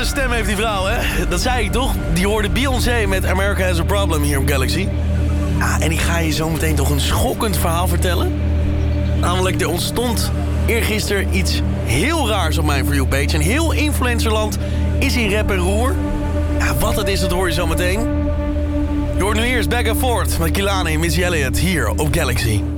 stem heeft die vrouw, hè? Dat zei ik toch? Die hoorde Beyoncé met America Has a Problem hier op Galaxy. Ja, en ik ga je zo meteen toch een schokkend verhaal vertellen. Namelijk, er ontstond eergisteren iets heel raars op mijn For You page. En heel influencerland is in rep en roer. Ja, wat het is, dat hoor je zo meteen. Je hoort nu eerst Back and Forth met Kehlani en Missy Elliott hier op Galaxy.